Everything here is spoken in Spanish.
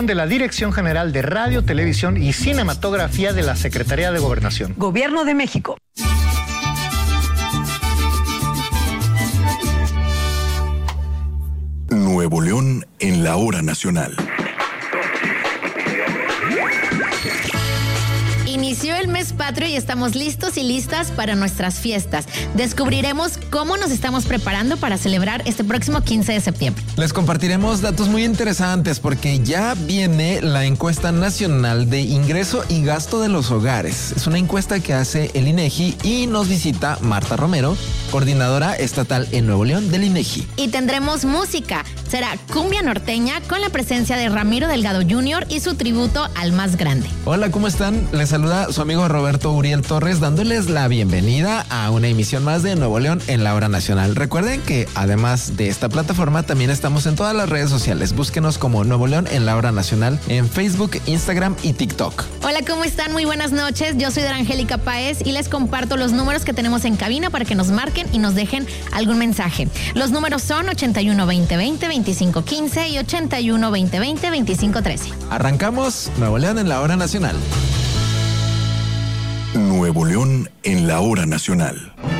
De la Dirección General de Radio, Televisión y Cinematografía de la Secretaría de Gobernación. Gobierno de México. Nuevo León en la hora nacional. Inició el mes patrio y estamos listos y listas para nuestras fiestas. Descubriremos cómo nos estamos preparando para celebrar este próximo 15 de septiembre. Les compartiremos datos muy interesantes porque ya viene la encuesta nacional de ingreso y gasto de los hogares. Es una encuesta que hace el INEGI y nos visita Marta Romero, coordinadora estatal en Nuevo León del INEGI. Y tendremos música. Será cumbia norteña con la presencia de Ramiro Delgado Jr. y su tributo al más grande. Hola, ¿cómo están? Les saluda su amigo Roberto Uriel Torres dándoles la bienvenida a una emisión más de Nuevo León en la hora nacional. Recuerden que además de esta plataforma también estamos en todas las redes sociales. Búsquenos como Nuevo León en la hora nacional en Facebook, Instagram y TikTok. Hola, ¿cómo están? Muy buenas noches. Yo soy Angélica Páez y les comparto los números que tenemos en cabina para que nos marquen y nos dejen algún mensaje. Los números son 81 20 20 25 15 y 81 20 20 25 13. Arrancamos Nuevo León en la hora nacional. Nuevo León en la hora nacional.